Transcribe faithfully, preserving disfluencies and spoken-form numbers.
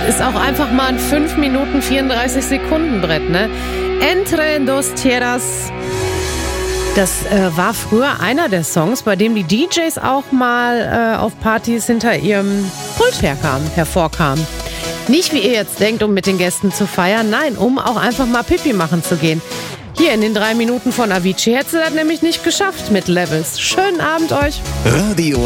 Das ist auch einfach mal ein fünf Minuten vierunddreißig Sekunden Brett, ne? Entre dos tierras. Das äh, war früher einer der Songs, bei dem die D Js auch mal äh, auf Partys hinter ihrem Pult herkamen, hervorkamen. Nicht, wie ihr jetzt denkt, um mit den Gästen zu feiern, nein, um auch einfach mal Pipi machen zu gehen. Hier in den drei Minuten von Avicii hätte sie das nämlich nicht geschafft mit Levels. Schönen Abend euch. Radio